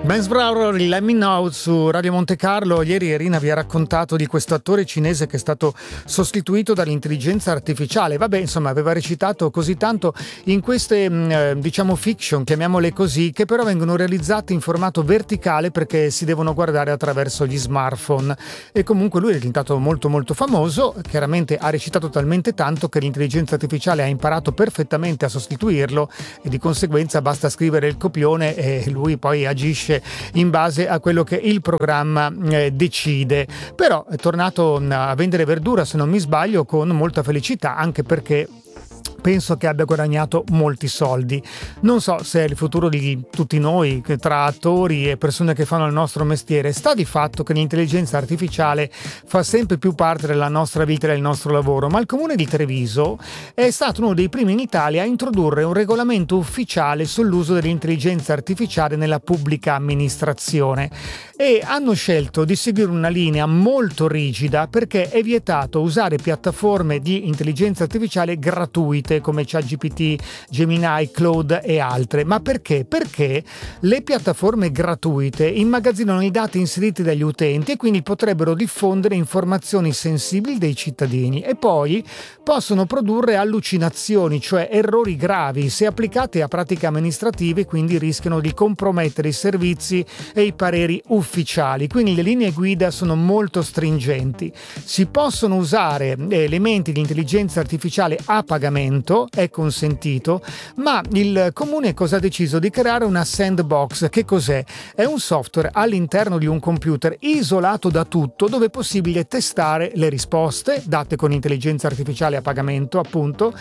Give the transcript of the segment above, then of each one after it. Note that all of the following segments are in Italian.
Ben Sbrower, Let Me Know su Radio Monte Carlo. Ieri Irina vi ha raccontato di questo attore cinese che è stato sostituito dall'intelligenza artificiale. Vabbè, insomma, aveva recitato così tanto in queste, diciamo, fiction, chiamiamole così, che però vengono realizzate in formato verticale perché si devono guardare attraverso gli smartphone. E comunque lui è diventato molto molto famoso, chiaramente ha recitato talmente tanto che l'intelligenza artificiale ha imparato perfettamente a sostituirlo e di conseguenza basta scrivere il copione e lui poi agisce in base a quello che il programma decide. Però è tornato a vendere verdura, se non mi sbaglio, con molta felicità, anche perché penso che abbia guadagnato molti soldi. Non so se è il futuro di tutti noi, tra attori e persone che fanno il nostro mestiere. Sta di fatto che l'intelligenza artificiale fa sempre più parte della nostra vita e del nostro lavoro, ma il Comune di Treviso è stato uno dei primi in Italia a introdurre un regolamento ufficiale sull'uso dell'intelligenza artificiale nella pubblica amministrazione e hanno scelto di seguire una linea molto rigida perché è vietato usare piattaforme di intelligenza artificiale gratuite come ChatGPT, Gemini, Claude e altre. Ma perché? Perché le piattaforme gratuite immagazzinano i dati inseriti dagli utenti e quindi potrebbero diffondere informazioni sensibili dei cittadini e poi possono produrre allucinazioni, cioè errori gravi se applicate a pratiche amministrative, quindi rischiano di compromettere i servizi e i pareri ufficiali. Quindi le linee guida sono molto stringenti. Si possono usare elementi di intelligenza artificiale a pagamento, è consentito, ma il comune cosa ha deciso? Di creare una sandbox. Che cos'è? È un software all'interno di un computer isolato da tutto, dove è possibile testare le risposte date con intelligenza artificiale a pagamento, appunto,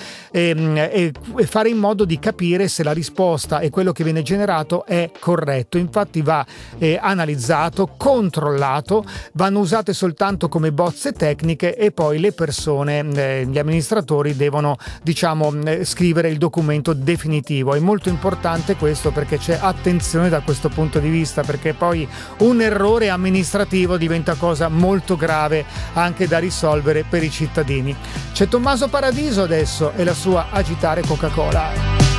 e fare in modo di capire se la risposta e quello che viene generato è corretto. Infatti va analizzato, controllato, vanno usate soltanto come bozze tecniche e poi le persone, gli amministratori devono, diciamo, scrivere il documento definitivo. È molto importante questo perché c'è attenzione da questo punto di vista, perché poi un errore amministrativo diventa cosa molto grave anche da risolvere per i cittadini. C'è Tommaso Paradiso adesso e la sua Agitare Coca-Cola.